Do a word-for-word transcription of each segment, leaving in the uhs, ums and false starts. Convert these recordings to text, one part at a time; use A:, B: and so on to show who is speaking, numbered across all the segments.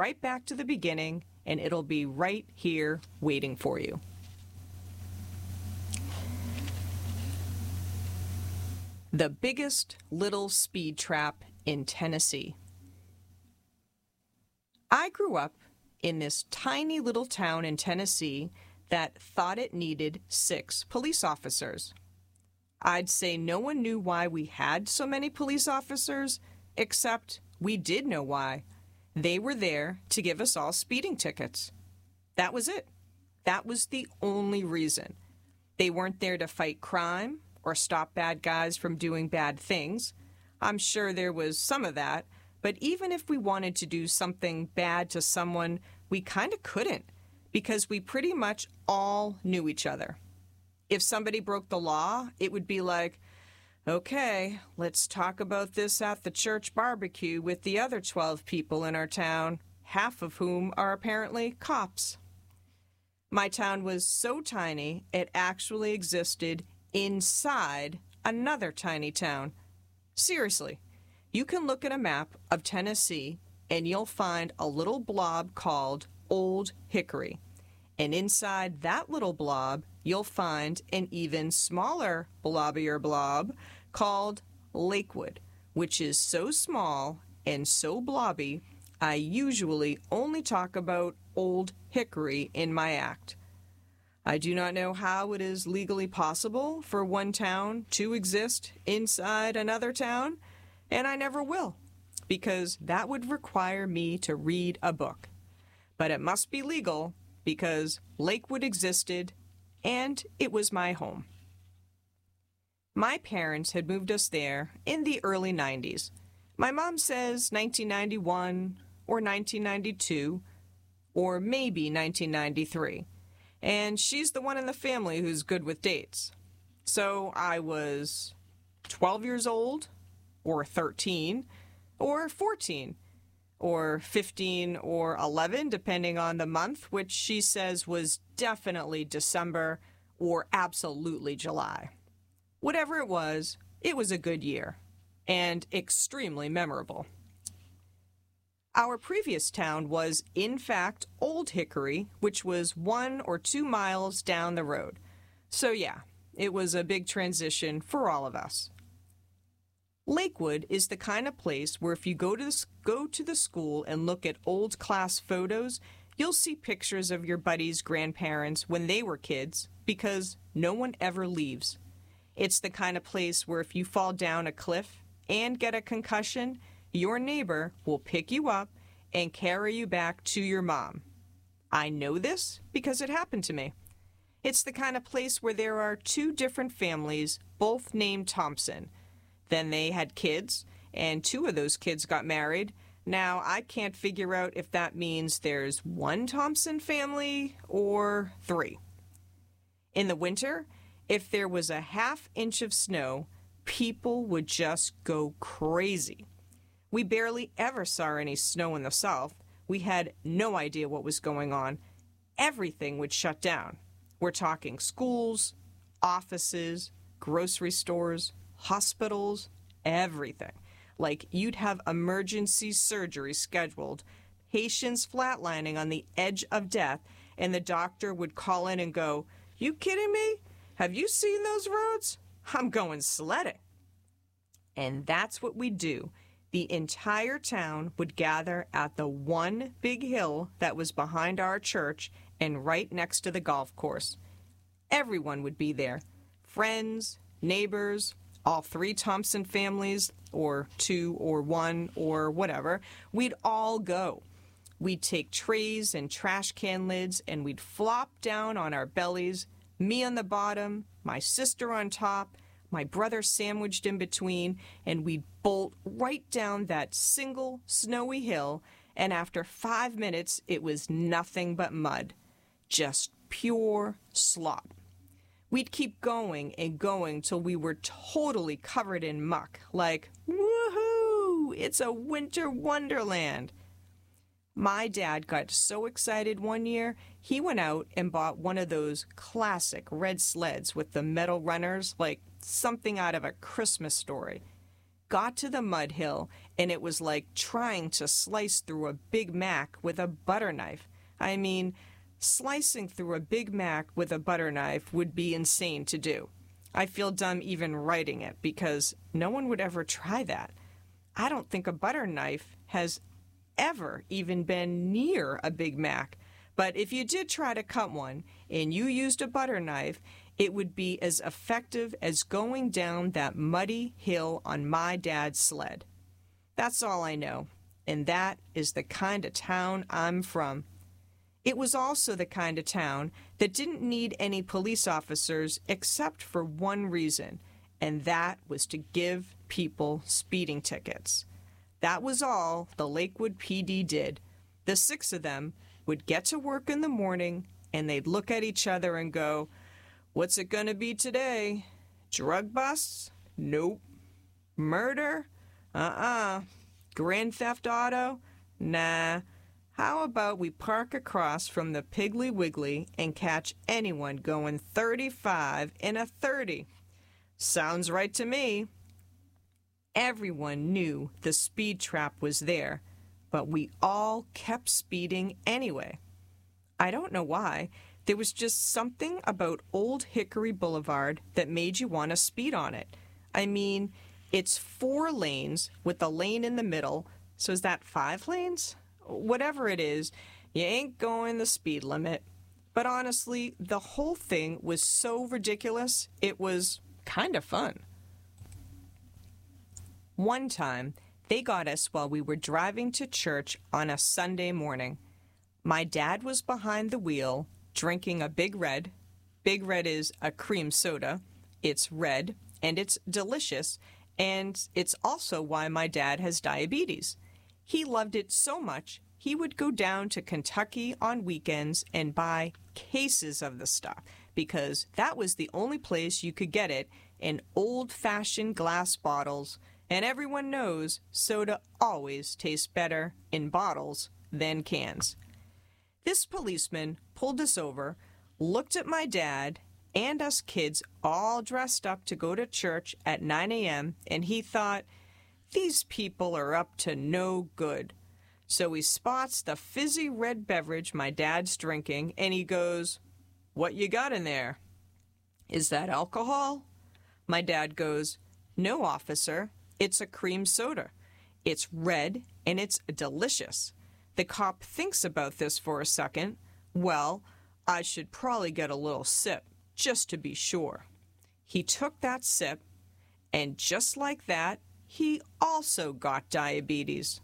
A: right back to the beginning, and it'll be right here waiting for you. The biggest little speed trap in Tennessee. I grew up in this tiny little town in Tennessee that thought it needed six police officers. I'd say no one knew why we had so many police officers, except we did know why. They were there to give us all speeding tickets. That was it. That was the only reason. They weren't there to fight crime or stop bad guys from doing bad things. I'm sure there was some of that, but even if we wanted to do something bad to someone, we kind of couldn't, because we pretty much all knew each other. If somebody broke the law, it would be like, okay, let's talk about this at the church barbecue with the other twelve people in our town, half of whom are apparently cops. My town was so tiny, it actually existed inside another tiny town. Seriously, you can look at a map of Tennessee and you'll find a little blob called Old Hickory. And inside that little blob, you'll find an even smaller blobbier blob called Lakewood, which is so small and so blobby, I usually only talk about Old Hickory in my act. I do not know how it is legally possible for one town to exist inside another town, and I never will, because that would require me to read a book. But it must be legal, because Lakewood existed, and it was my home. My parents had moved us there in the early nineties. My mom says nineteen ninety-one or nineteen ninety-two or maybe nineteen ninety-three. And she's the one in the family who's good with dates. So I was twelve years old, or thirteen, or fourteen, or fifteen, or eleven, depending on the month, which she says was definitely December or absolutely July. Whatever it was, it was a good year, and extremely memorable. Our previous town was, in fact, Old Hickory, which was one or two miles down the road. So yeah, it was a big transition for all of us. Lakewood is the kind of place where if you go to the, go to the school and look at old class photos, you'll see pictures of your buddies' grandparents when they were kids, because no one ever leaves. It's the kind of place where if you fall down a cliff and get a concussion, your neighbor will pick you up and carry you back to your mom. I know this because it happened to me. It's the kind of place where there are two different families, both named Thompson. Then they had kids, and two of those kids got married. Now, I can't figure out if that means there's one Thompson family or three. In the winter, if there was a half inch of snow, people would just go crazy. We barely ever saw any snow in the south. We had no idea what was going on. Everything would shut down. We're talking schools, offices, grocery stores, hospitals, everything. Like you'd have emergency surgery scheduled, patients flatlining on the edge of death, and the doctor would call in and go, "You kidding me? Have you seen those roads? I'm going sledding." And that's what we'd do. The entire town would gather at the one big hill that was behind our church and right next to the golf course. Everyone would be there. Friends, neighbors, all three Thompson families, or two or one or whatever. We'd all go. We'd take trays and trash can lids and we'd flop down on our bellies, me on the bottom, my sister on top, my brother sandwiched in between, and we'd bolt right down that single snowy hill, and after five minutes, it was nothing but mud. Just pure slop. We'd keep going and going till we were totally covered in muck, like, woohoo, it's a winter wonderland. My dad got so excited one year, he went out and bought one of those classic red sleds with the metal runners, like something out of A Christmas Story. got to the mud hill, and it was like trying to slice through a Big Mac with a butter knife. I mean, slicing through a Big Mac with a butter knife would be insane to do. I feel dumb even writing it because no one would ever try that. I don't think a butter knife has ever even been near a Big Mac. But if you did try to cut one and you used a butter knife, it would be as effective as going down that muddy hill on my dad's sled. That's all I know, and that is the kind of town I'm from. It was also the kind of town that didn't need any police officers except for one reason, and that was to give people speeding tickets. That was all the Lakewood P D did. The six of them would get to work in the morning, and they'd look at each other and go, "What's it gonna be today? Drug busts? Nope. Murder? Uh-uh. Grand Theft Auto? Nah. How about we park across from the Piggly Wiggly and catch anyone going thirty-five in a thirty? Sounds right to me." Everyone knew the speed trap was there, but we all kept speeding anyway. I don't know why. There was just something about Old Hickory Boulevard that made you want to speed on it. I mean, it's four lanes with a lane in the middle, so is that five lanes? Whatever it is, you ain't going the speed limit. But honestly, the whole thing was so ridiculous, it was kind of fun. One time, they got us while we were driving to church on a Sunday morning. My dad was behind the wheel, drinking a Big Red. Big Red is a cream soda. It's red, and it's delicious, and it's also why my dad has diabetes. He loved it so much, he would go down to Kentucky on weekends and buy cases of the stuff, because that was the only place you could get it in old-fashioned glass bottles, and everyone knows soda always tastes better in bottles than cans. This policeman pulled us over, looked at my dad and us kids all dressed up to go to church at nine a.m., and he thought, these people are up to no good. So he spots the fizzy red beverage my dad's drinking, and he goes, "What you got in there? Is that alcohol?" My dad goes, "No, officer, it's a cream soda. It's red, and it's delicious." The cop thinks about this for a second. "Well, I should probably get a little sip, just to be sure." He took that sip, and just like that, he also got diabetes.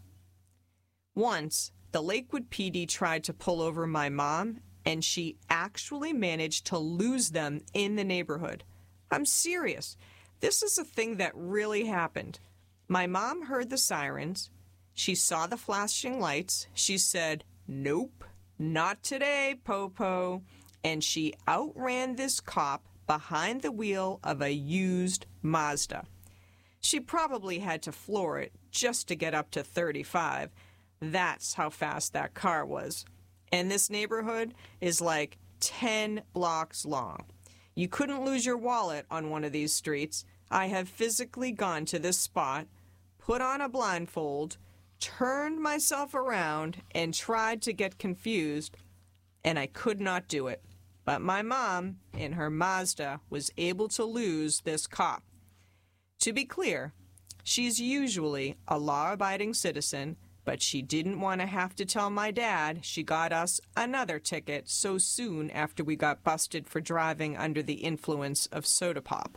A: Once, the Lakewood P D tried to pull over my mom, and she actually managed to lose them in the neighborhood. I'm serious. This is a thing that really happened. My mom heard the sirens. She saw the flashing lights. She said, "Nope, not today, Popo." And she outran this cop behind the wheel of a used Mazda. She probably had to floor it just to get up to thirty-five. That's how fast that car was. And this neighborhood is like ten blocks long. You couldn't lose your wallet on one of these streets. I have physically gone to this spot, put on a blindfold, turned myself around, and tried to get confused, and I could not do it. But my mom, in her Mazda, was able to lose this cop. To be clear, she's usually a law-abiding citizen, but she didn't want to have to tell my dad she got us another ticket so soon after we got busted for driving under the influence of soda pop.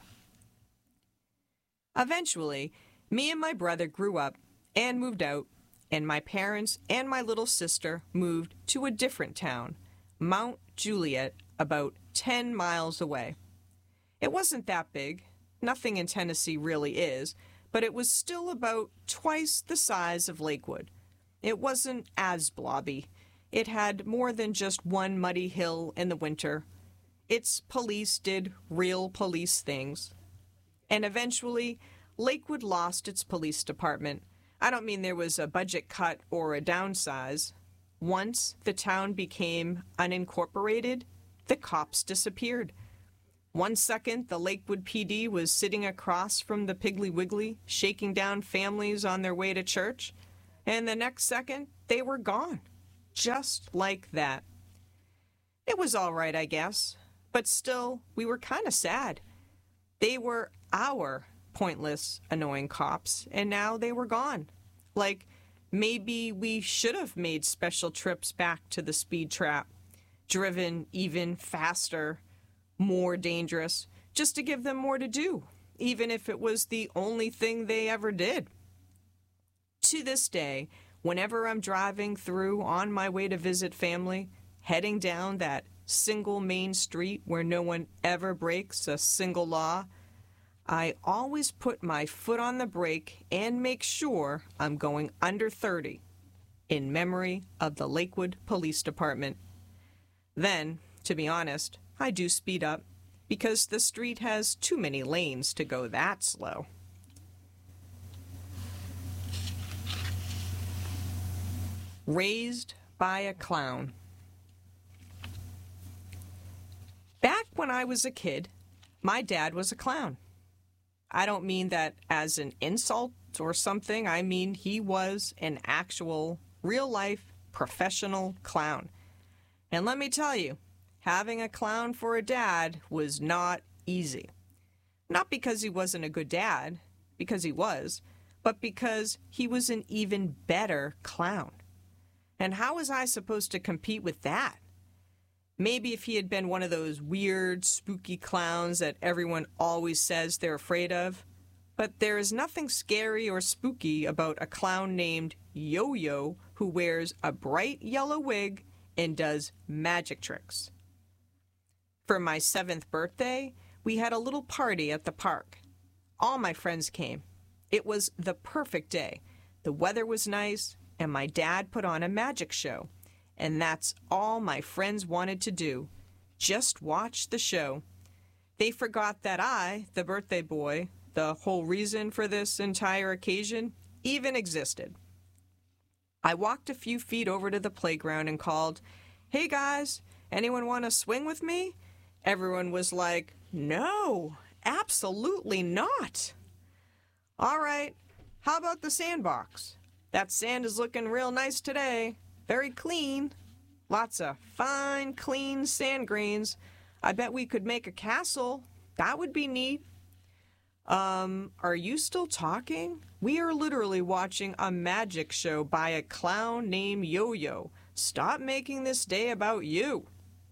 A: Eventually, me and my brother grew up and moved out, and my parents and my little sister moved to a different town, Mount Juliet, about ten miles away. It wasn't that big. Nothing in Tennessee really is, but it was still about twice the size of Lakewood. It wasn't as blobby. It had more than just one muddy hill in the winter. Its police did real police things. And eventually, Lakewood lost its police department. I don't mean there was a budget cut or a downsize. Once the town became unincorporated, the cops disappeared. One second, the Lakewood P D was sitting across from the Piggly Wiggly, shaking down families on their way to church, and the next second, they were gone. Just like that. It was all right, I guess, but still, we were kind of sad. They were our pointless, annoying cops, and now they were gone. Like, maybe we should have made special trips back to the speed trap, driven even faster, more dangerous, just to give them more to do, even if it was the only thing they ever did. To this day, whenever I'm driving through on my way to visit family, heading down that single main street where no one ever breaks a single law, I always put my foot on the brake and make sure I'm going under thirty, in memory of the Lakewood Police Department. Then, to be honest, I do speed up, because the street has too many lanes to go that slow. Raised by a clown. Back when I was a kid, my dad was a clown. I don't mean that as an insult or something. I mean he was an actual, real-life, professional clown. And let me tell you, having a clown for a dad was not easy. Not because he wasn't a good dad, because he was, but because he was an even better clown. And how was I supposed to compete with that? Maybe if he had been one of those weird, spooky clowns that everyone always says they're afraid of. But there is nothing scary or spooky about a clown named Yo-Yo who wears a bright yellow wig and does magic tricks. For my seventh birthday, we had a little party at the park. All my friends came. It was the perfect day. The weather was nice, and my dad put on a magic show. And that's all my friends wanted to do, just watch the show. They forgot that I, the birthday boy, the whole reason for this entire occasion, even existed. I walked a few feet over to the playground and called, "Hey guys, anyone want to swing with me?" Everyone was like, "No, absolutely not." "All right, how about the sandbox? That sand is looking real nice today. Very clean. Lots of fine, clean sand grains. I bet we could make a castle. That would be neat." Um, are you still talking? We are literally watching a magic show by a clown named Yo-Yo. Stop making this day about you.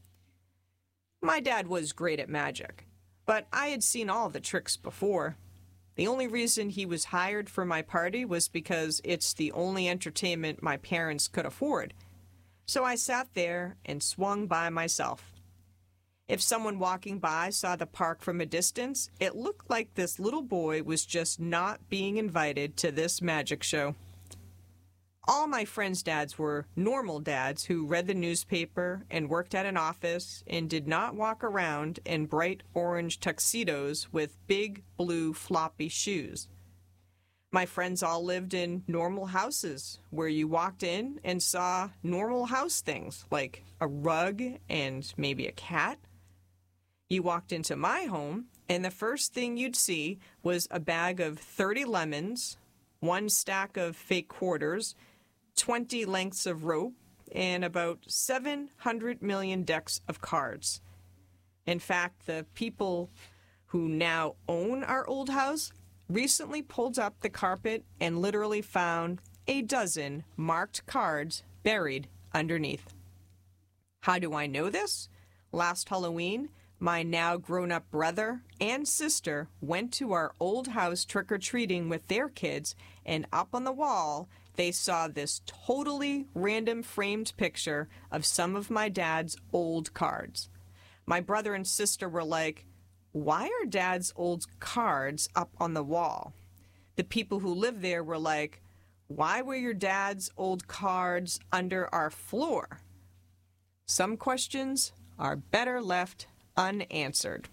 A: My dad was great at magic, but I had seen all the tricks before. The only reason he was hired for my party was because it's the only entertainment my parents could afford. So I sat there and swung by myself. If someone walking by saw the park from a distance, it looked like this little boy was just not being invited to this magic show. All my friends' dads were normal dads who read the newspaper and worked at an office and did not walk around in bright orange tuxedos with big blue floppy shoes. My friends all lived in normal houses where you walked in and saw normal house things like a rug and maybe a cat. You walked into my home and the first thing you'd see was a bag of thirty lemons, one stack of fake quarters, twenty lengths of rope, and about seven hundred million decks of cards. In fact, the people who now own our old house recently pulled up the carpet and literally found a dozen marked cards buried underneath. How do I know this? Last Halloween, my now grown-up brother and sister went to our old house trick-or-treating with their kids, and up on the wall, they saw this totally random framed picture of some of my dad's old cards. My brother and sister were like, "Why are Dad's old cards up on the wall?" The people who lived there were like, "Why were your dad's old cards under our floor?" Some questions are better left unanswered.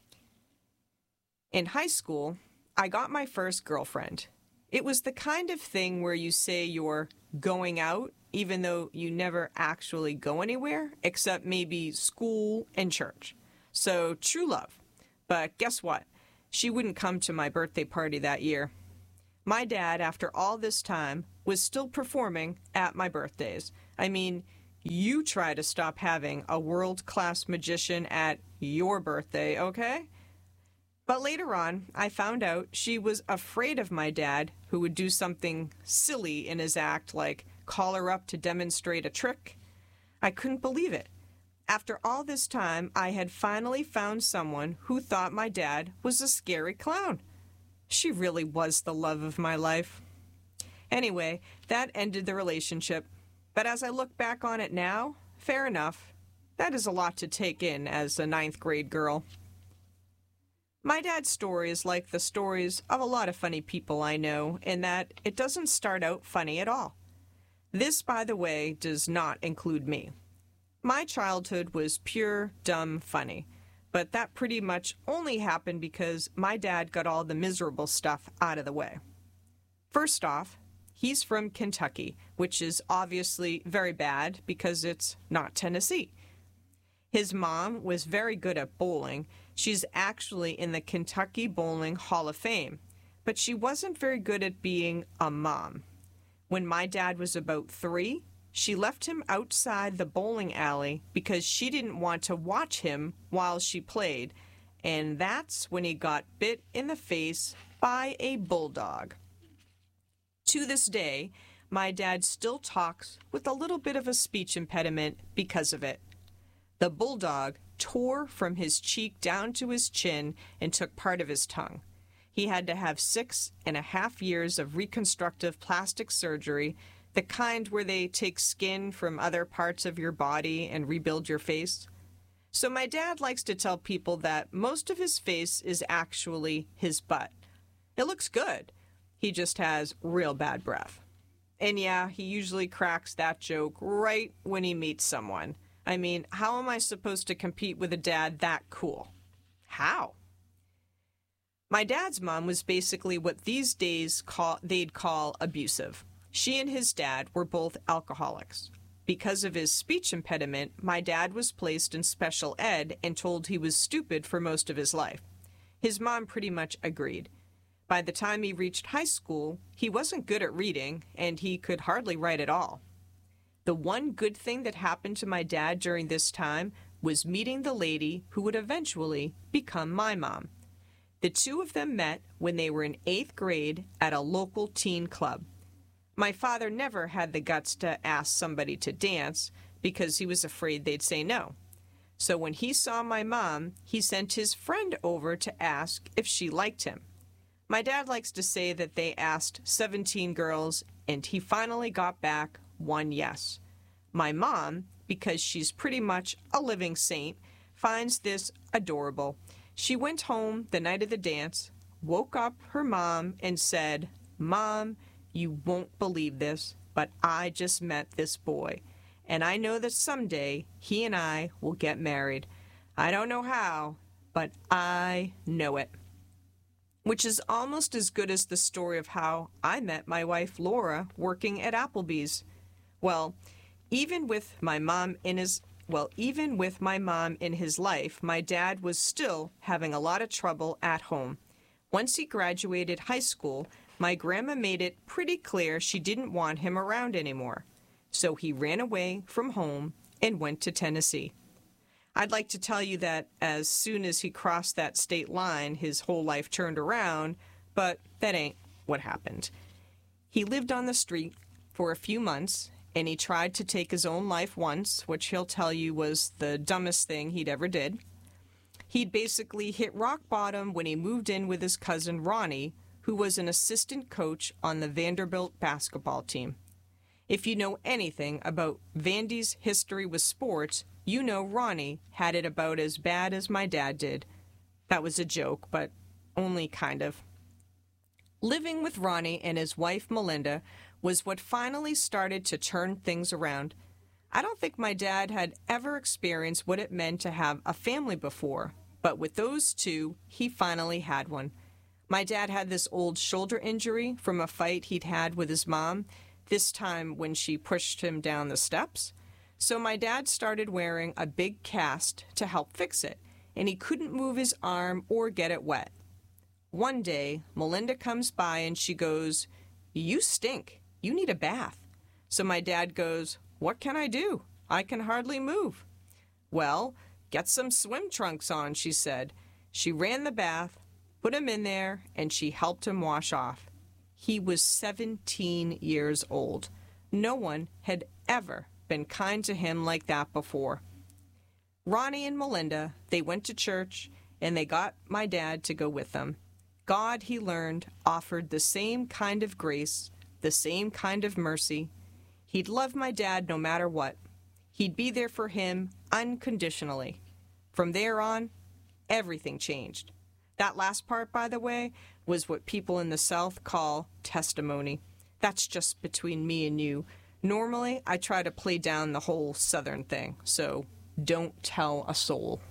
A: In high school, I got my first girlfriend. It was the kind of thing where you say you're going out even though you never actually go anywhere except maybe school and church. So true love. But guess what? She wouldn't come to my birthday party that year. My dad, after all this time, was still performing at my birthdays. I mean, you try to stop having a world-class magician at your birthday, okay? But later on, I found out she was afraid of my dad, who would do something silly in his act, like call her up to demonstrate a trick. I couldn't believe it. After all this time, I had finally found someone who thought my dad was a scary clown. She really was the love of my life. Anyway, that ended the relationship. But as I look back on it now, fair enough. That is a lot to take in as a ninth grade girl. My dad's story is like the stories of a lot of funny people I know, in that it doesn't start out funny at all. This, by the way, does not include me. My childhood was pure, dumb funny, but that pretty much only happened because my dad got all the miserable stuff out of the way. First off, he's from Kentucky, which is obviously very bad because it's not Tennessee. His mom was very good at bowling. She's actually in the Kentucky Bowling Hall of Fame, but she wasn't very good at being a mom. When my dad was about three, she left him outside the bowling alley because she didn't want to watch him while she played, and that's when he got bit in the face by a bulldog. To this day, my dad still talks with a little bit of a speech impediment because of it. The bulldog tore from his cheek down to his chin and took part of his tongue. He had to have six and a half years of reconstructive plastic surgery, the kind where they take skin from other parts of your body and rebuild your face. So my dad likes to tell people that most of his face is actually his butt. It looks good. He just has real bad breath. And yeah, he usually cracks that joke right when he meets someone. I mean, how am I supposed to compete with a dad that cool? How? My dad's mom was basically what these days call, they'd call abusive. She and his dad were both alcoholics. Because of his speech impediment, my dad was placed in special ed and told he was stupid for most of his life. His mom pretty much agreed. By the time he reached high school, he wasn't good at reading, and he could hardly write at all. The one good thing that happened to my dad during this time was meeting the lady who would eventually become my mom. The two of them met when they were in eighth grade at a local teen club. My father never had the guts to ask somebody to dance because he was afraid they'd say no. So when he saw my mom, he sent his friend over to ask if she liked him. My dad likes to say that they asked seventeen girls, and he finally got back one yes. My mom, because she's pretty much a living saint, finds this adorable. She went home the night of the dance, woke up her mom, and said, "Mom, you won't believe this, but I just met this boy, and I know that someday he and I will get married. I don't know how, but I know it." Which is almost as good as the story of how I met my wife Laura working at Applebee's. Well, even with my mom in his well, even with my mom in his life, my dad was still having a lot of trouble at home. Once he graduated high school, my grandma made it pretty clear she didn't want him around anymore. So he ran away from home and went to Tennessee. I'd like to tell you that as soon as he crossed that state line, his whole life turned around, but that ain't what happened. He lived on the street for a few months, and he tried to take his own life once, which he'll tell you was the dumbest thing he'd ever did. He'd basically hit rock bottom when he moved in with his cousin Ronnie, who was an assistant coach on the Vanderbilt basketball team. If you know anything about Vandy's history with sports, you know Ronnie had it about as bad as my dad did. That was a joke, but only kind of. Living with Ronnie and his wife Melinda was what finally started to turn things around. I don't think my dad had ever experienced what it meant to have a family before, but with those two, he finally had one. My dad had this old shoulder injury from a fight he'd had with his mom, this time when she pushed him down the steps. So my dad started wearing a big cast to help fix it, and he couldn't move his arm or get it wet. One day, Melinda comes by and she goes, "You stink. You need a bath." So my dad goes, "What can I do? I can hardly move." "Well, get some swim trunks on," she said. She ran the bath, put him in there, and she helped him wash off. He was seventeen years old. No one had ever been kind to him like that before. Ronnie and Melinda, they went to church, and they got my dad to go with them. God, he learned, offered the same kind of grace, the same kind of mercy. He'd love my dad no matter what. He'd be there for him unconditionally. From there on, everything changed. That last part, by the way, was what people in the South call testimony. That's just between me and you. Normally, I try to play down the whole Southern thing, so don't tell a soul.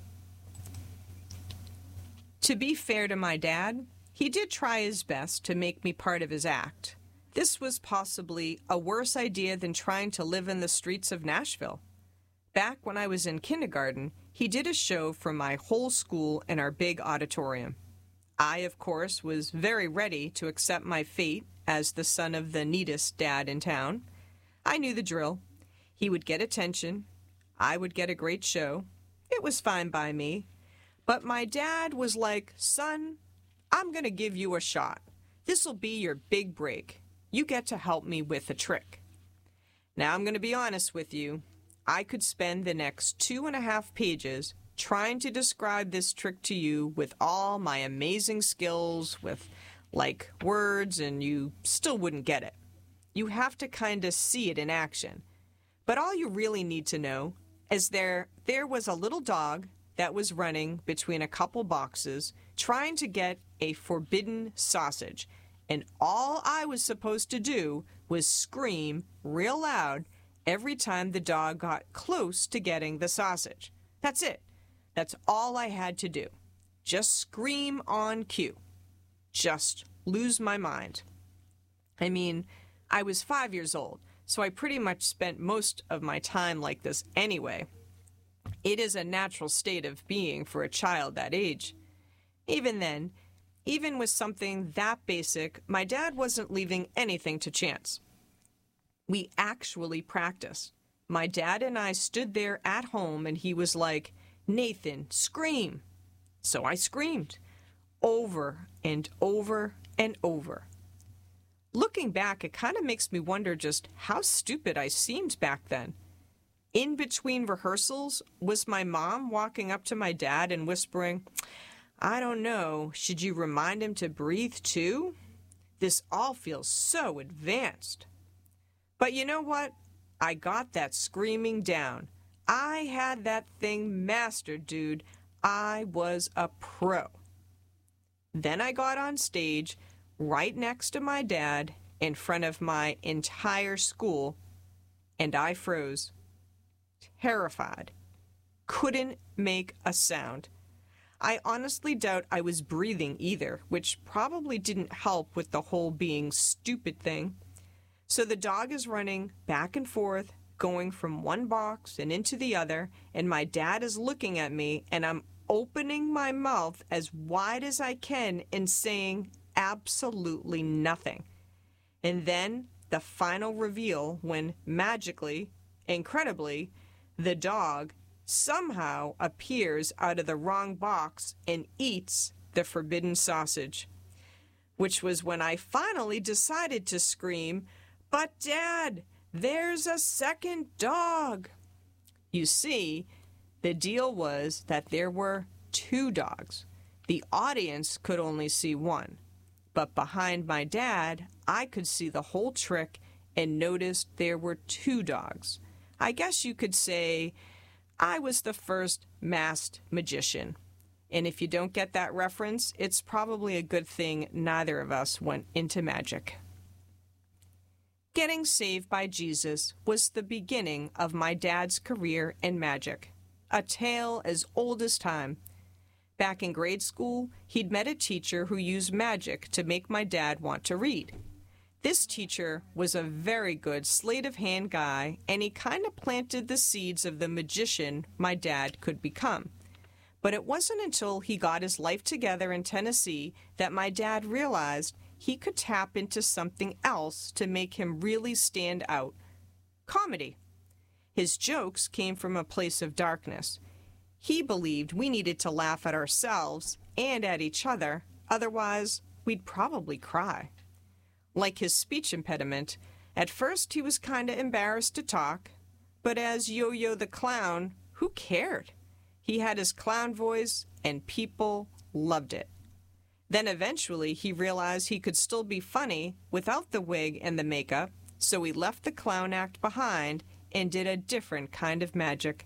A: To be fair to my dad, he did try his best to make me part of his act. This was possibly a worse idea than trying to live in the streets of Nashville. Back when I was in kindergarten, he did a show for my whole school in our big auditorium. I, of course, was very ready to accept my fate as the son of the neatest dad in town. I knew the drill. He would get attention. I would get a great show. It was fine by me. But my dad was like, "Son, I'm going to give you a shot. This'll be your big break. You get to help me with a trick." Now, I'm going to be honest with you. I could spend the next two and a half pages trying to describe this trick to you with all my amazing skills, with, like, words, and you still wouldn't get it. You have to kind of see it in action. But all you really need to know is there, there was a little dog that was running between a couple boxes trying to get a forbidden sausage, and all I was supposed to do was scream real loud every time the dog got close to getting the sausage. That's it. That's all I had to do. Just scream on cue. Just lose my mind. I mean, I was five years old, so I pretty much spent most of my time like this anyway. It is a natural state of being for a child that age. Even then, even with something that basic, my dad wasn't leaving anything to chance. We actually practiced. My dad and I stood there at home and he was like, "Nathan, scream." So I screamed over and over and over. Looking back, it kind of makes me wonder just how stupid I seemed back then. In between rehearsals, was my mom walking up to my dad and whispering, "I don't know, should you remind him to breathe too? This all feels so advanced." But you know what? I got that screaming down. I had that thing mastered, dude. I was a pro. Then I got on stage right next to my dad in front of my entire school, and I froze. Terrified. Couldn't make a sound. I honestly doubt I was breathing either, which probably didn't help with the whole being stupid thing. So the dog is running back and forth, going from one box and into the other, and my dad is looking at me, and I'm opening my mouth as wide as I can and saying absolutely nothing. And then the final reveal when magically, incredibly, the dog somehow appears out of the wrong box and eats the forbidden sausage. Which was when I finally decided to scream, "But Dad, there's a second dog." You see, the deal was that there were two dogs. The audience could only see one. But behind my dad, I could see the whole trick and noticed there were two dogs. I guess you could say I was the first masked magician. And if you don't get that reference, it's probably a good thing neither of us went into magic. Getting saved by Jesus was the beginning of my dad's career in magic, a tale as old as time. Back in grade school, he'd met a teacher who used magic to make my dad want to read. This teacher was a very good sleight-of-hand guy, and he kind of planted the seeds of the magician my dad could become. But it wasn't until he got his life together in Tennessee that my dad realized he could tap into something else to make him really stand out. Comedy. His jokes came from a place of darkness. He believed we needed to laugh at ourselves and at each other, otherwise we'd probably cry. Like his speech impediment, at first he was kinda embarrassed to talk, but as Yo-Yo the Clown, who cared? He had his clown voice, and people loved it. Then eventually he realized he could still be funny without the wig and the makeup, so he left the clown act behind and did a different kind of magic.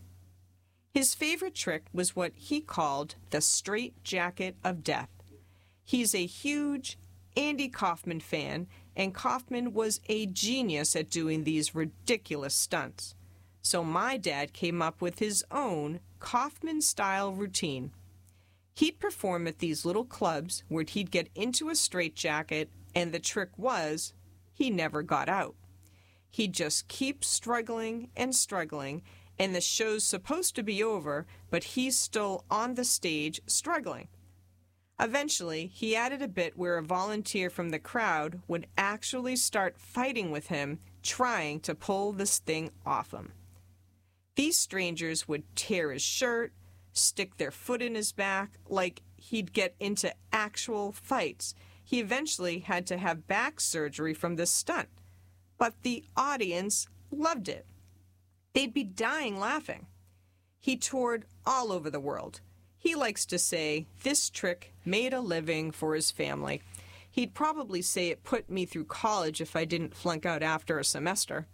A: His favorite trick was what he called the straight jacket of death. He's a huge Andy Kaufman fan, and Kaufman was a genius at doing these ridiculous stunts. So my dad came up with his own Kaufman-style routine. He'd perform at these little clubs where he'd get into a straitjacket, and the trick was he never got out. He'd just keep struggling and struggling, and the show's supposed to be over, but he's still on the stage struggling. Eventually, he added a bit where a volunteer from the crowd would actually start fighting with him, trying to pull this thing off him. These strangers would tear his shirt, stick their foot in his back, like he'd get into actual fights. He eventually had to have back surgery from this stunt. But the audience loved it. They'd be dying laughing. He toured all over the world. He likes to say this trick made a living for his family. He'd probably say it put me through college if I didn't flunk out after a semester.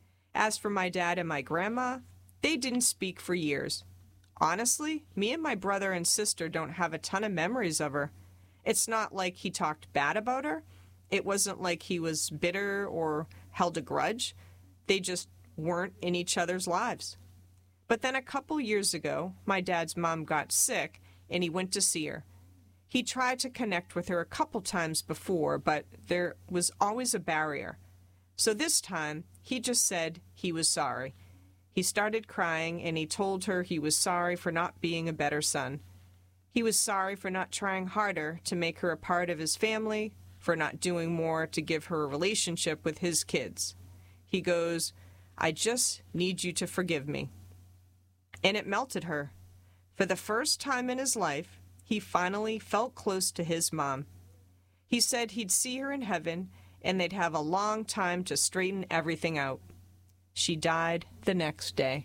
A: As for my dad and my grandma, they didn't speak for years. Honestly, me and my brother and sister don't have a ton of memories of her. It's not like he talked bad about her. It wasn't like he was bitter or held a grudge. They just weren't in each other's lives. But then a couple years ago, my dad's mom got sick, and he went to see her. He tried to connect with her a couple times before, but there was always a barrier. So this time, he just said he was sorry. He started crying, and he told her he was sorry for not being a better son. He was sorry for not trying harder to make her a part of his family, for not doing more to give her a relationship with his kids. He goes, "I just need you to forgive me." And it melted her. For the first time in his life, he finally felt close to his mom. He said he'd see her in heaven, and they'd have a long time to straighten everything out. She died the next day.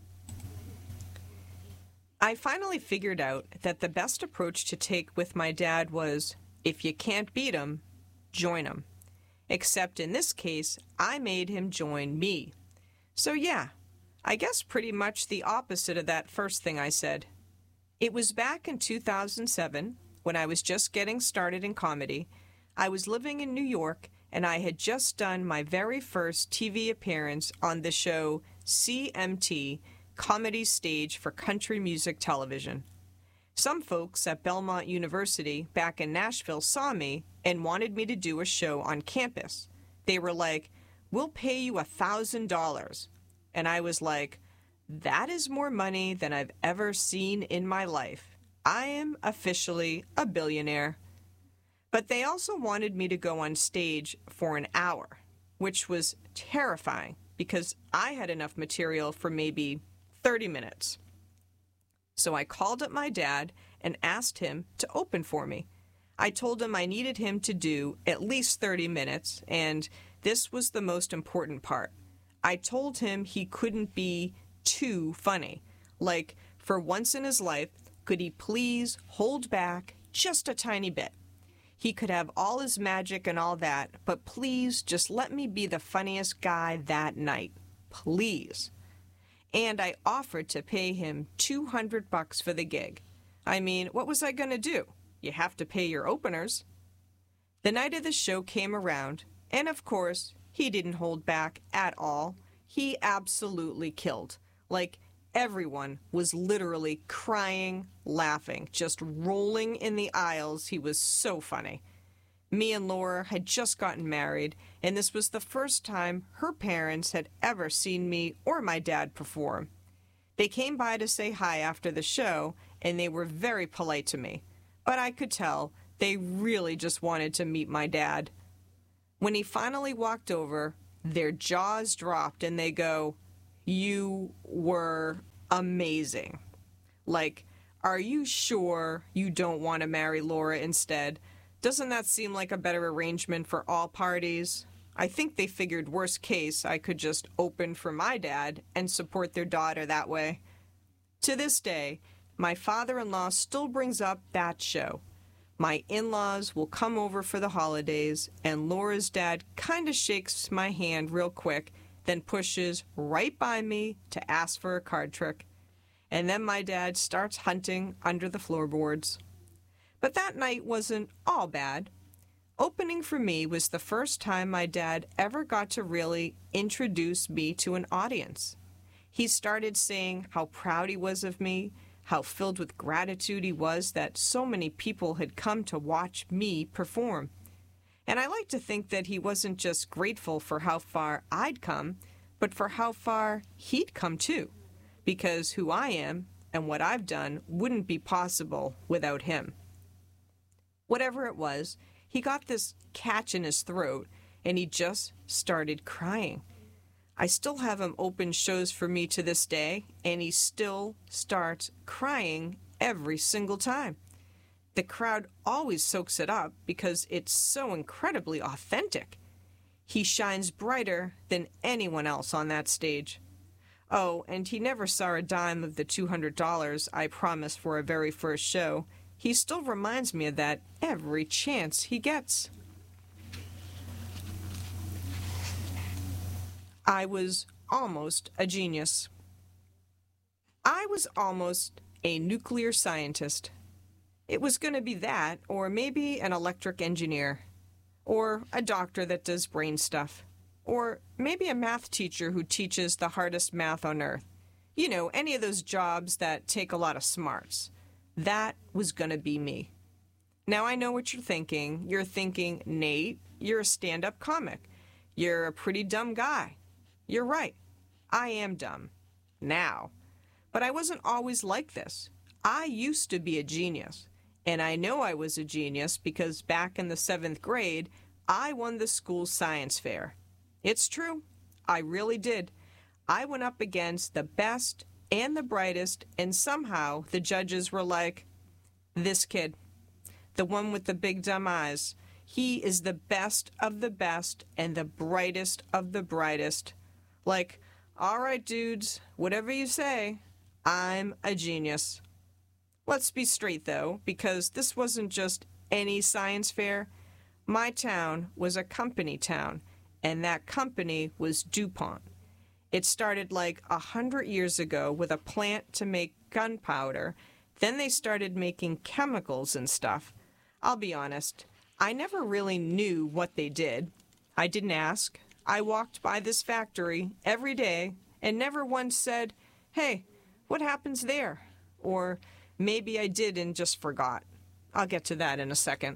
A: I finally figured out that the best approach to take with my dad was, if you can't beat him, join him. Except in this case, I made him join me. So yeah, I guess pretty much the opposite of that first thing I said. It was back in two thousand seven, when I was just getting started in comedy. I was living in New York, and I had just done my very first T V appearance on the show C M T, Comedy Stage for Country Music Television. Some folks at Belmont University back in Nashville saw me and wanted me to do a show on campus. They were like, "We'll pay you a thousand dollars." And I was like, that is more money than I've ever seen in my life. I am officially a billionaire. But they also wanted me to go on stage for an hour, which was terrifying because I had enough material for maybe thirty minutes. So I called up my dad and asked him to open for me. I told him I needed him to do at least thirty minutes, and this was the most important part. I told him he couldn't be too funny. Like, for once in his life, could he please hold back just a tiny bit? He could have all his magic and all that, but please just let me be the funniest guy that night. Please. And I offered to pay him two hundred bucks for the gig. I mean, what was I going to do? You have to pay your openers. The night of the show came around, and of course, he didn't hold back at all. He absolutely killed. Like, everyone was literally crying, laughing, just rolling in the aisles. He was so funny. Me and Laura had just gotten married, and this was the first time her parents had ever seen me or my dad perform. They came by to say hi after the show, and they were very polite to me, but I could tell they really just wanted to meet my dad. When he finally walked over, their jaws dropped and they go, "You were amazing. Like, are you sure you don't want to marry Laura instead? Doesn't that seem like a better arrangement for all parties?" I think they figured worst case I could just open for my dad and support their daughter that way. To this day, my father-in-law still brings up that show. My in-laws will come over for the holidays, and Laura's dad kind of shakes my hand real quick, then pushes right by me to ask for a card trick. And then my dad starts hunting under the floorboards. But that night wasn't all bad. Opening for me was the first time my dad ever got to really introduce me to an audience. He started saying how proud he was of me, how filled with gratitude he was that so many people had come to watch me perform. And I like to think that he wasn't just grateful for how far I'd come, but for how far he'd come too, because who I am and what I've done wouldn't be possible without him. Whatever it was, he got this catch in his throat, and he just started crying. I still have him open shows for me to this day, and he still starts crying every single time. The crowd always soaks it up because it's so incredibly authentic. He shines brighter than anyone else on that stage. Oh, and he never saw a dime of the two hundred dollars I promised for our very first show. He still reminds me of that every chance he gets. I was almost a genius. I was almost a nuclear scientist. It was going to be that, or maybe an electric engineer, or a doctor that does brain stuff, or maybe a math teacher who teaches the hardest math on earth. You know, any of those jobs that take a lot of smarts. That was going to be me. Now I know what you're thinking. You're thinking, Nate, you're a stand-up comic. You're a pretty dumb guy. You're right. I am dumb. Now. But I wasn't always like this. I used to be a genius. And I know I was a genius because back in the seventh grade, I won the school science fair. It's true. I really did. I went up against the best and the brightest, and somehow the judges were like, "This kid, the one with the big dumb eyes, he is the best of the best and the brightest of the brightest." Like, all right, dudes, whatever you say, I'm a genius. Let's be straight, though, because this wasn't just any science fair. My town was a company town, and that company was DuPont. It started like a hundred years ago with a plant to make gunpowder. Then they started making chemicals and stuff. I'll be honest, I never really knew what they did. I didn't ask. I walked by this factory every day and never once said, "Hey, what happens there?" Or maybe I did and just forgot. I'll get to that in a second.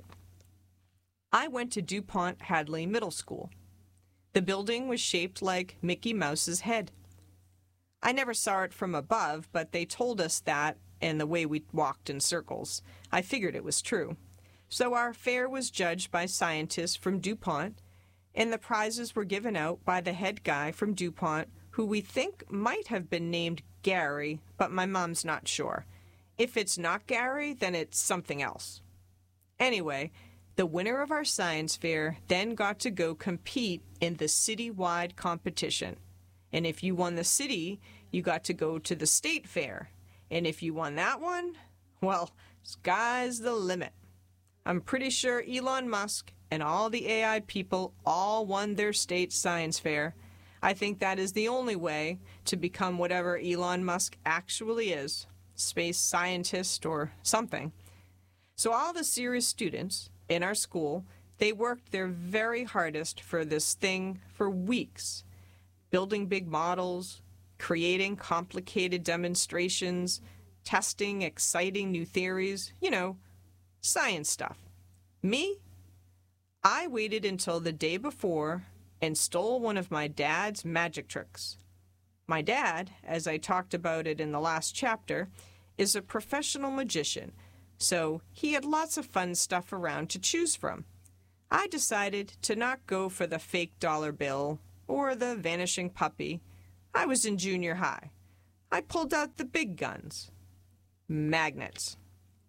A: I went to DuPont Hadley Middle School. The building was shaped like Mickey Mouse's head. I never saw it from above, but they told us that, and the way we walked in circles. I figured it was true. So our fair was judged by scientists from DuPont, and the prizes were given out by the head guy from DuPont, who we think might have been named Gary, but my mom's not sure. If it's not Gary, then it's something else. Anyway, the winner of our science fair then got to go compete in the city-wide competition. And if you won the city, you got to go to the state fair. And if you won that one, well, sky's the limit. I'm pretty sure Elon Musk and all the A I people all won their state science fair. I think that is the only way to become whatever Elon Musk actually is, space scientist or something. So all the serious students in our school, they worked their very hardest for this thing for weeks, building big models, creating complicated demonstrations, testing exciting new theories, you know, science stuff. Me? I waited until the day before and stole one of my dad's magic tricks. My dad, as I talked about it in the last chapter, is a professional magician, so he had lots of fun stuff around to choose from. I decided to not go for the fake dollar bill or the vanishing puppy. I was in junior high. I pulled out the big guns. Magnets.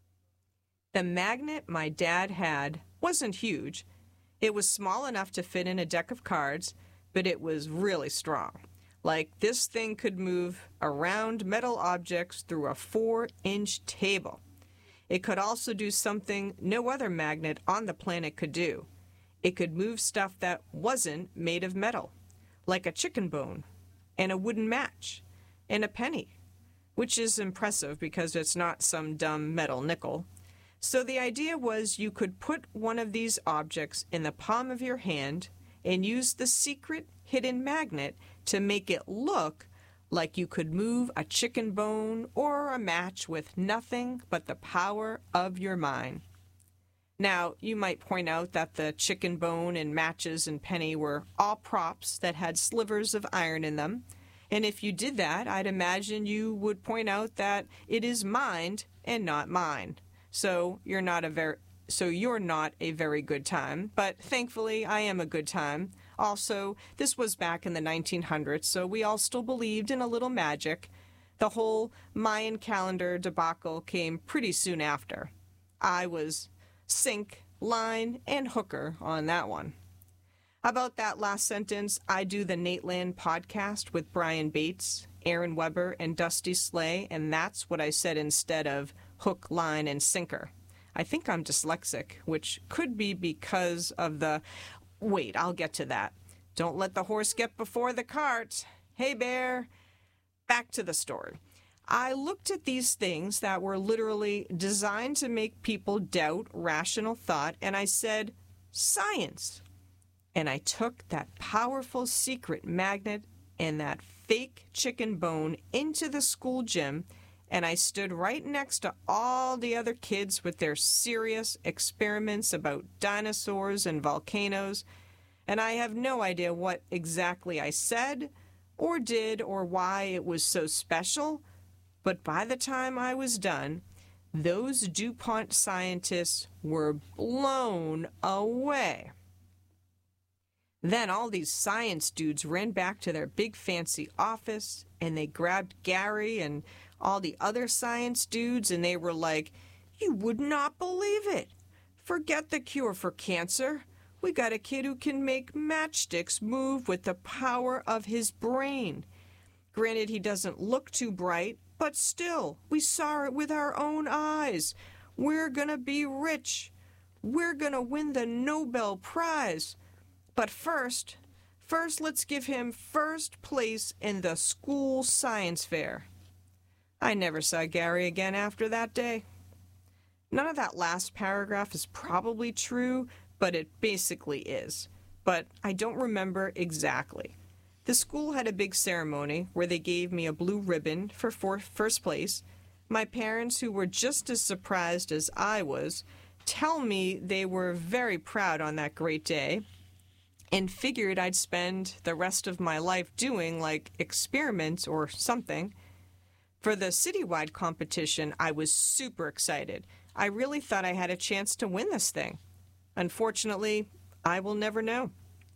A: The magnet my dad had wasn't huge. It was small enough to fit in a deck of cards, but it was really strong. Like, this thing could move around metal objects through a four-inch table. It could also do something no other magnet on the planet could do. It could move stuff that wasn't made of metal, like a chicken bone, and a wooden match, and a penny, which is impressive because it's not some dumb metal nickel. So the idea was you could put one of these objects in the palm of your hand and use the secret hidden magnet to make it look like you could move a chicken bone or a match with nothing but the power of your mind. Now, you might point out that the chicken bone and matches and penny were all props that had slivers of iron in them. And if you did that, I'd imagine you would point out that it is mind and not mine. So you're not a very so you're not a very good time, but thankfully I am a good time. Also, this was back in the nineteen hundreds, so we all still believed in a little magic. The whole Mayan calendar debacle came pretty soon after. I was sink, line, and hooker on that one. About that last sentence, I do the Nateland podcast with Brian Bates, Aaron Weber, and Dusty Slay, and that's what I said instead of hook, line, and sinker. I think I'm dyslexic, which could be because of the... Wait, I'll get to that. Don't let the horse get before the cart. Hey, bear. Back to the story. I looked at these things that were literally designed to make people doubt rational thought, and I said, science. And I took that powerful secret magnet and that fake chicken bone into the school gym, and I stood right next to all the other kids with their serious experiments about dinosaurs and volcanoes, and I have no idea what exactly I said or did or why it was so special, but by the time I was done, those DuPont scientists were blown away. Then all these science dudes ran back to their big fancy office, and they grabbed Gary and all the other science dudes, and they were like, "You would not believe it. Forget the cure for cancer. We got a kid who can make matchsticks move with the power of his brain. Granted, he doesn't look too bright, but still, we saw it with our own eyes. We're gonna be rich. We're gonna win the Nobel Prize. But first, first let's give him first place in the school science fair." I never saw Gary again after that day. None of that last paragraph is probably true, but it basically is. But I don't remember exactly. The school had a big ceremony where they gave me a blue ribbon for first place. My parents, who were just as surprised as I was, tell me they were very proud on that great day and figured I'd spend the rest of my life doing, like, experiments or something. For the citywide competition, I was super excited. I really thought I had a chance to win this thing. Unfortunately, I will never know.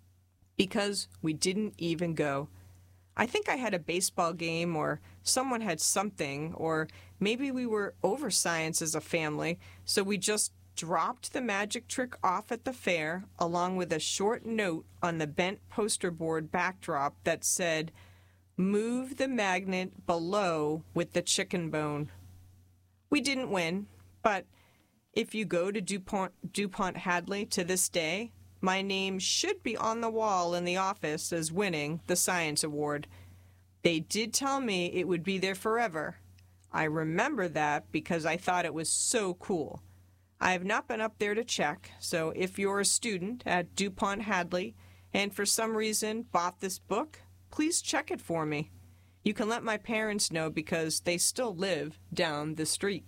A: Because we didn't even go. I think I had a baseball game, or someone had something, or maybe we were over science as a family, so we just dropped the magic trick off at the fair, along with a short note on the bent poster board backdrop that said, "Move the magnet below with the chicken bone." We didn't win, but if you go to DuPont, DuPont Hadley to this day, my name should be on the wall in the office as winning the science award. They did tell me it would be there forever. I remember that because I thought it was so cool. I have not been up there to check, so if you're a student at DuPont Hadley and for some reason bought this book, please check it for me. You can let my parents know because they still live down the street.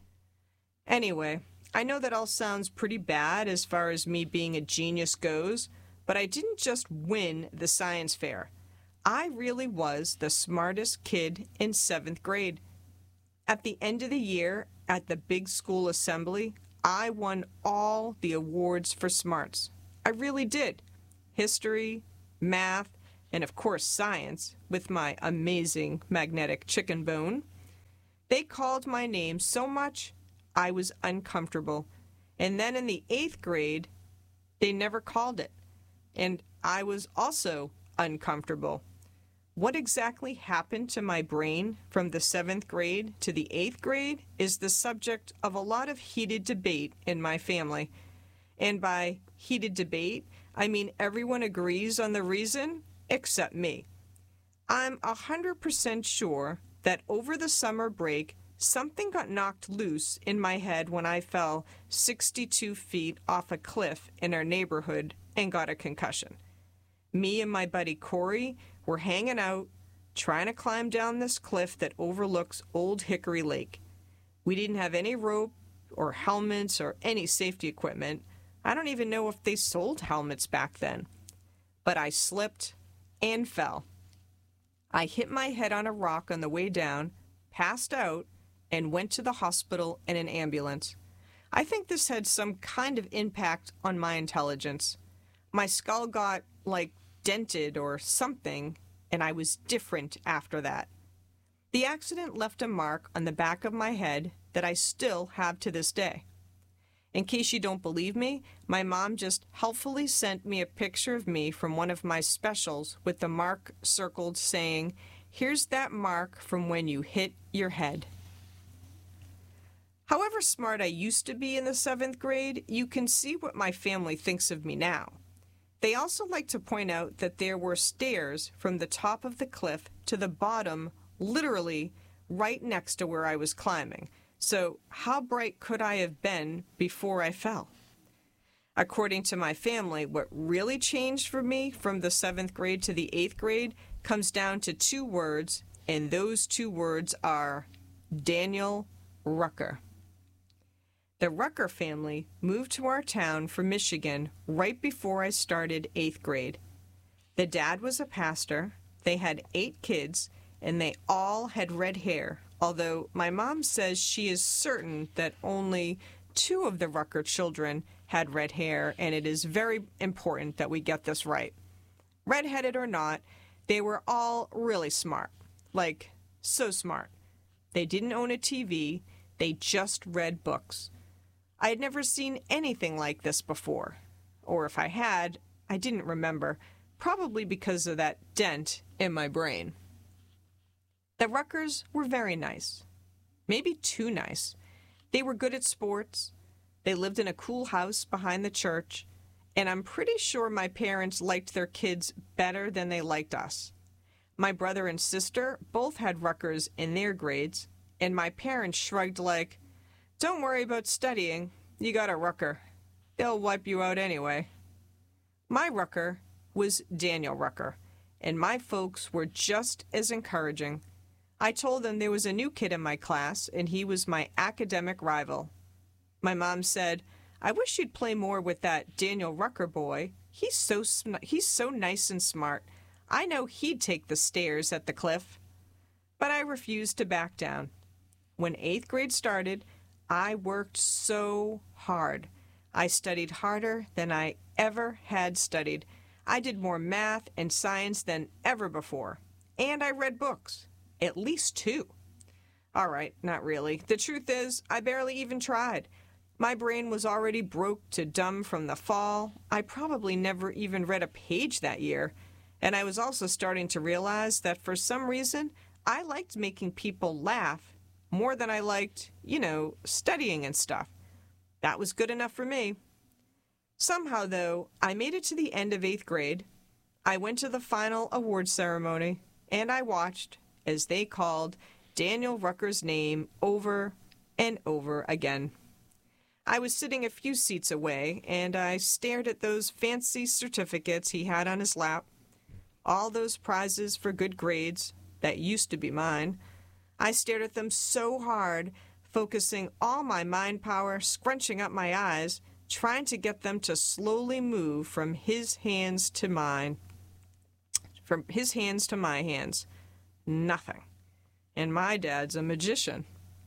A: Anyway, I know that all sounds pretty bad as far as me being a genius goes, but I didn't just win the science fair. I really was the smartest kid in seventh grade. At the end of the year, at the big school assembly, I won all the awards for smarts. I really did. History, math, and of course science, with my amazing magnetic chicken bone. They called my name so much, I was uncomfortable. And then in the eighth grade, they never called it. And I was also uncomfortable. What exactly happened to my brain from the seventh grade to the eighth grade is the subject of a lot of heated debate in my family. And by heated debate, I mean everyone agrees on the reason except me. I'm one hundred percent sure that over the summer break, something got knocked loose in my head when I fell sixty-two feet off a cliff in our neighborhood and got a concussion. Me and my buddy Corey were hanging out, trying to climb down this cliff that overlooks Old Hickory Lake. We didn't have any rope or helmets or any safety equipment. I don't even know if they sold helmets back then. But I slipped and fell. I hit my head on a rock on the way down, passed out, and went to the hospital in an ambulance. I think this had some kind of impact on my intelligence. My skull got, like, dented or something, and I was different after that. The accident left a mark on the back of my head that I still have to this day. In case you don't believe me, my mom just helpfully sent me a picture of me from one of my specials with the mark circled saying, "Here's that mark from when you hit your head." However smart I used to be in the seventh grade, you can see what my family thinks of me now. They also like to point out that there were stairs from the top of the cliff to the bottom, literally right next to where I was climbing. So how bright could I have been before I fell? According to my family, what really changed for me from the seventh grade to the eighth grade comes down to two words, and those two words are Daniel Rucker. The Rucker family moved to our town from Michigan right before I started eighth grade. The dad was a pastor, they had eight kids, and they all had red hair, although my mom says she is certain that only two of the Rucker children had red hair, and it is very important that we get this right. Redheaded or not, they were all really smart, like so smart. They didn't own a T V, they just read books. I had never seen anything like this before, or if I had, I didn't remember, probably because of that dent in my brain. The Ruckers were very nice, maybe too nice. They were good at sports, they lived in a cool house behind the church, and I'm pretty sure my parents liked their kids better than they liked us. My brother and sister both had Ruckers in their grades, and my parents shrugged like, "Don't worry about studying. You got a Rucker. They'll wipe you out anyway." My Rucker was Daniel Rucker, and my folks were just as encouraging. I told them there was a new kid in my class, and he was my academic rival. My mom said, "I wish you'd play more with that Daniel Rucker boy. He's so sm- he's so nice and smart. I know he'd take the stairs at the cliff." But I refused to back down. When eighth grade started, I worked so hard. I studied harder than I ever had studied. I did more math and science than ever before. And I read books. At least two. All right, not really. The truth is, I barely even tried. My brain was already broke to dumb from the fall. I probably never even read a page that year. And I was also starting to realize that for some reason, I liked making people laugh more than I liked, you know, studying and stuff. That was good enough for me. Somehow, though, I made it to the end of eighth grade. I went to the final award ceremony, and I watched as they called Daniel Rucker's name over and over again. I was sitting a few seats away, and I stared at those fancy certificates he had on his lap, all those prizes for good grades that used to be mine. I stared at them so hard, focusing all my mind power, scrunching up my eyes, trying to get them to slowly move from his hands to mine, from his hands to my hands. Nothing. And my dad's a magician.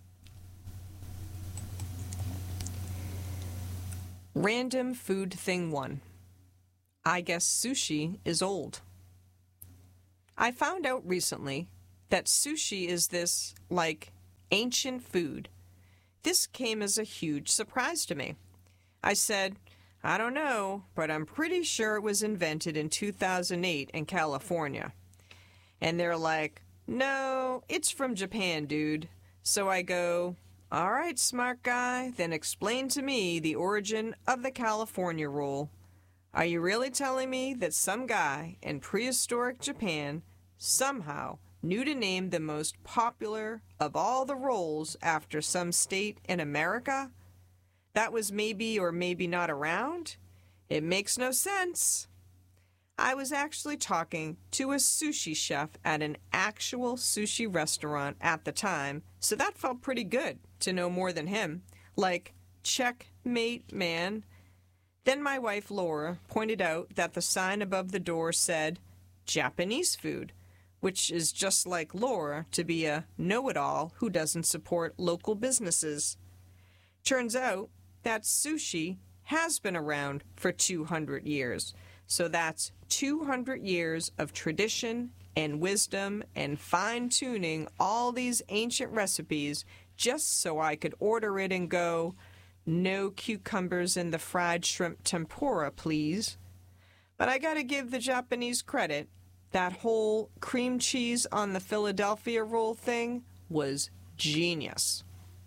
A: Random food thing one. I guess sushi is old. I found out recently that sushi is this, like, ancient food. This came as a huge surprise to me. I said, I don't know, but I'm pretty sure it was invented in two thousand eight in California. And they're like, no, it's from Japan, dude. So I go, all right, smart guy, then explain to me the origin of the California roll. Are you really telling me that some guy in prehistoric Japan somehow knew to name the most popular of all the rolls after some state in America? That was maybe or maybe not around? It makes no sense. I was actually talking to a sushi chef at an actual sushi restaurant at the time, so that felt pretty good to know more than him. Like, checkmate, man. Then my wife Laura pointed out that the sign above the door said Japanese food, which is just like Laura to be a know-it-all who doesn't support local businesses. Turns out that sushi has been around for two hundred years, so that's two hundred years of tradition and wisdom and fine-tuning all these ancient recipes just so I could order it and go, no cucumbers in the fried shrimp tempura, please. But I gotta give the Japanese credit. That whole cream cheese on the Philadelphia roll thing was genius.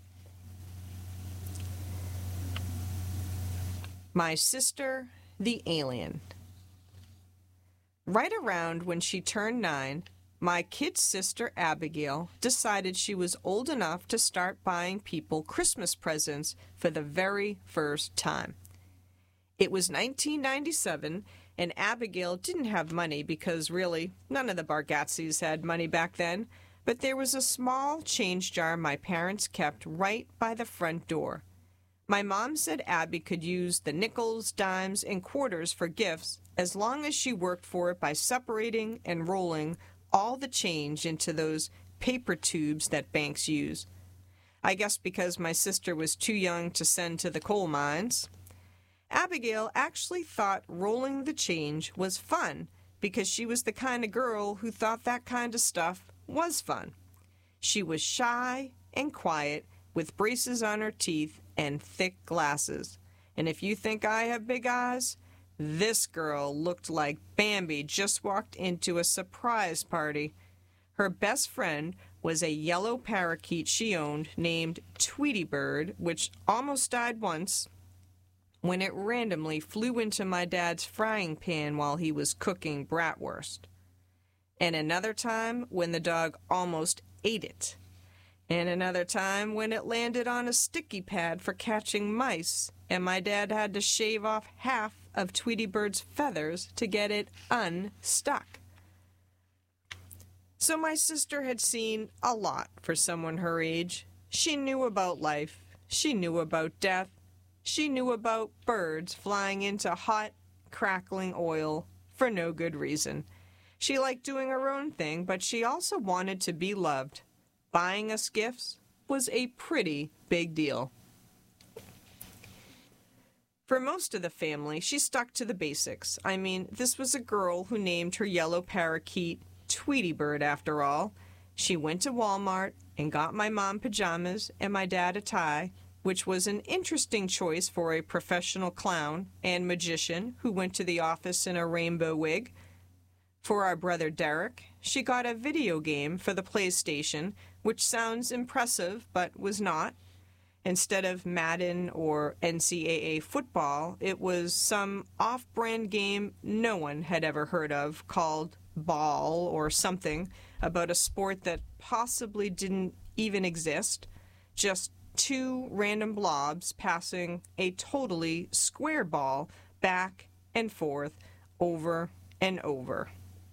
A: My sister, the alien. Right around when she turned nine, my kid sister Abigail decided she was old enough to start buying people Christmas presents for the very first time. It was nineteen ninety-seven, and Abigail didn't have money because, really, none of the Bargatzes had money back then, but there was a small change jar my parents kept right by the front door. My mom said Abby could use the nickels, dimes, and quarters for gifts as long as she worked for it by separating and rolling all the change into those paper tubes that banks use. I guess because my sister was too young to send to the coal mines. Abigail actually thought rolling the change was fun because she was the kind of girl who thought that kind of stuff was fun. She was shy and quiet with braces on her teeth and thick glasses. And if you think I have big eyes, this girl looked like Bambi just walked into a surprise party. Her best friend was a yellow parakeet she owned named Tweety Bird, which almost died once when it randomly flew into my dad's frying pan while he was cooking bratwurst. And another time when the dog almost ate it. And another time when it landed on a sticky pad for catching mice, and my dad had to shave off half of Tweety Bird's feathers to get it unstuck. So my sister had seen a lot for someone her age. She knew about life. She knew about death. She knew about birds flying into hot, crackling oil for no good reason. She liked doing her own thing, but she also wanted to be loved. Buying us gifts was a pretty big deal. For most of the family, she stuck to the basics. I mean, this was a girl who named her yellow parakeet Tweety Bird after all. She went to Walmart and got my mom pajamas and my dad a tie, which was an interesting choice for a professional clown and magician who went to the office in a rainbow wig. For our brother Derek, she got a video game for the PlayStation, which sounds impressive but was not. Instead of Madden or N C double A football, it was some off-brand game no one had ever heard of called Ball or something about a sport that possibly didn't even exist. Just two random blobs passing a totally square ball back and forth over and over.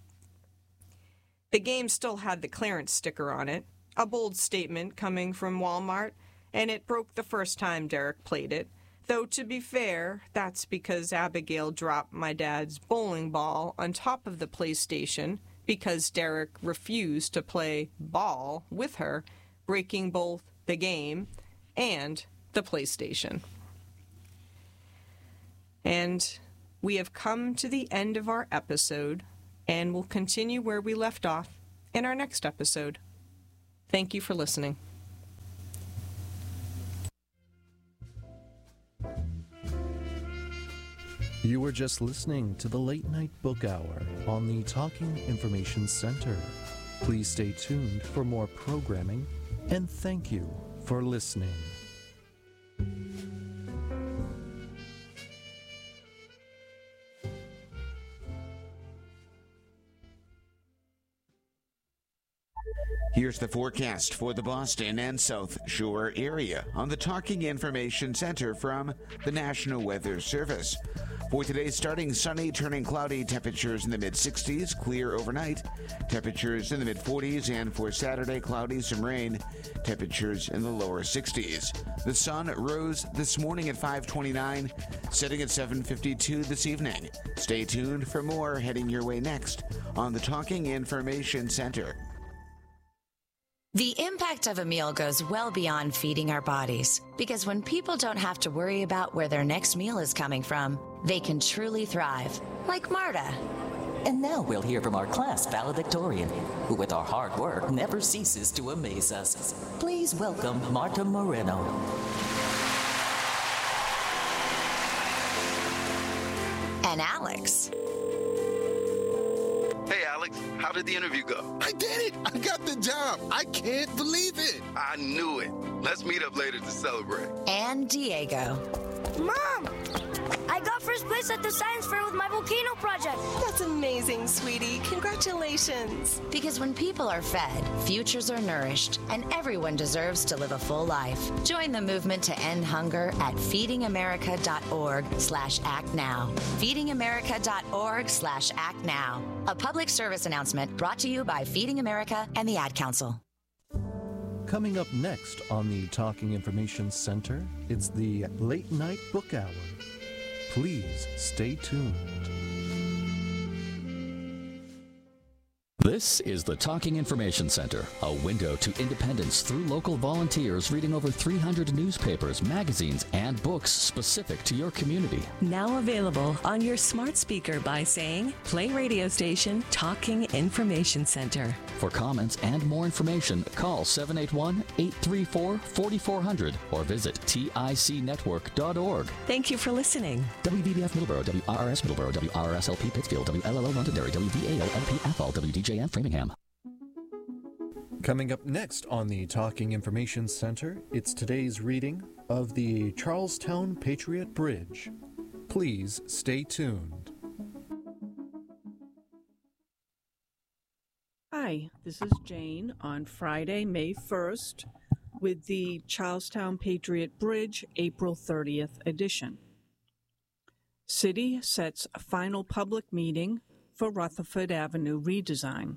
A: The game still had the clearance sticker on it, a bold statement coming from Walmart, and it broke the first time Derek played it. Though, to be fair, that's because Abigail dropped my dad's bowling ball on top of the PlayStation because Derek refused to play ball with her, breaking both the game and the PlayStation. And we have come to the end of our episode, and we'll continue where we left off in our next episode. Thank you for listening.
B: You were just listening to the Late Night Book Hour on the Talking Information Center. Please stay tuned for more programming, and thank you for listening.
C: Here's the forecast for the Boston and South Shore area on the Talking Information Center from the National Weather Service. For today, starting sunny, turning cloudy, temperatures in the mid-sixties, clear overnight, temperatures in the mid-forties, and for Saturday, cloudy, some rain, temperatures in the lower sixties. The sun rose this morning at five twenty-nine, setting at seven fifty-two this evening. Stay tuned for more heading your way next on the Talking Information Center.
D: The impact of a meal goes well beyond feeding our bodies, because when people don't have to worry about where their next meal is coming from, they can truly thrive, like Marta.
E: And now we'll hear from our class valedictorian, who with our hard work never ceases to amaze us. Please welcome Marta Moreno.
D: And Alex.
F: Hey, Alex, how did the interview go?
G: I did it! I got the job! I can't believe it!
F: I knew it. Let's meet up later to celebrate.
D: And Diego.
H: Mom! I got first place at the science fair with my volcano project.
I: That's amazing, sweetie. Congratulations.
D: Because when people are fed, futures are nourished, and everyone deserves to live a full life. Join the movement to end hunger at feedingamerica.org slash act now. feedingamerica.org slash act now. A public service announcement brought to you by Feeding America and the Ad Council.
B: Coming up next on the Talking Information Center, it's the Late Night Book Hour. Please stay tuned.
J: This is the Talking Information Center, a window to independence through local volunteers reading over three hundred newspapers, magazines, and books specific to your community.
K: Now available on your smart speaker by saying, play radio station Talking Information Center.
J: For comments and more information, call seven eight one, eight three four, four four zero zero or visit tic network dot org.
K: Thank you for listening.
J: W B B F Middleborough, W R R S Middleborough, W R R S L P Pittsfield, W L L O Londonderry, W V A O L P Athol, W D J N Framingham.
B: Coming up next on the Talking Information Center, it's today's reading of the Charlestown Patriot Bridge. Please stay tuned.
L: Hi, this is Jane on Friday, May first, with the Charlestown Patriot Bridge, April thirtieth edition. City sets a final public meeting for Rutherford Avenue redesign.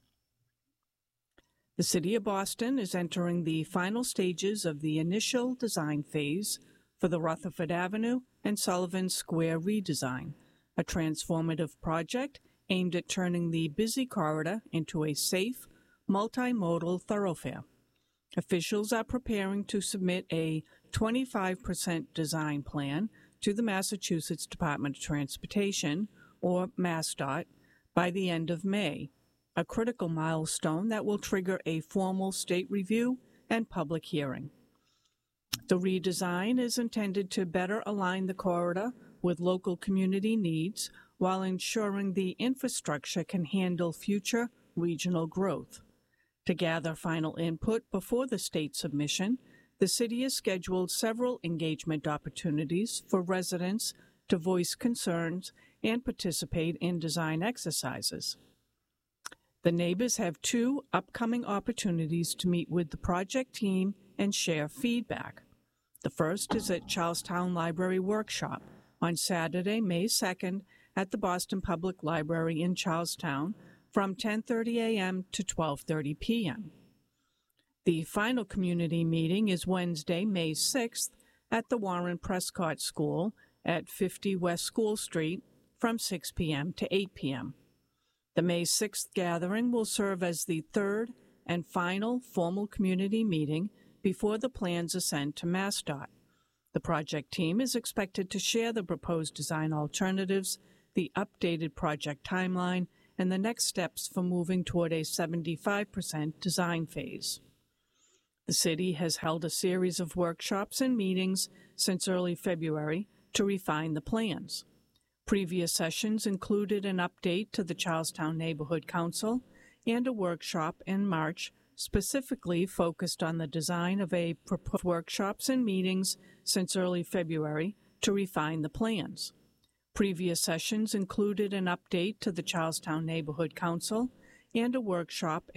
L: The City of Boston is entering the final stages of the initial design phase for the Rutherford Avenue and Sullivan Square redesign, a transformative project aimed at turning the busy corridor into a safe, multimodal thoroughfare. Officials are preparing to submit a twenty-five percent design plan to the Massachusetts Department of Transportation, or MassDOT, by the end of May, a critical milestone that will trigger a formal state review and public hearing. The redesign is intended to better align the corridor with local community needs while ensuring the infrastructure can handle future regional growth. To gather final input before the state submission, the city has scheduled several engagement opportunities for residents to voice concerns and participate in design exercises. The neighbors have two upcoming opportunities to meet with the project team and share feedback. The first is at Charlestown Library Workshop on Saturday, May second, at the Boston Public Library in Charlestown from ten thirty a.m. to twelve thirty p.m. The final community meeting is Wednesday, May sixth, at the Warren Prescott School at fifty West School Street from six p.m. to eight p.m. The May sixth gathering will serve as the third and final formal community meeting before the plans are sent to MassDOT. The project team is expected to share the proposed design alternatives, the updated project timeline, and the next steps for moving toward a seventy-five percent design phase. The city has held a series of workshops and meetings since early February to refine the plans. Previous sessions included an update to the Charlestown Neighborhood Council and a workshop in March specifically focused on the design of a proposed workshops and meetings since early February to refine the plans. Previous sessions included an update to the Charlestown Neighborhood Council and a workshop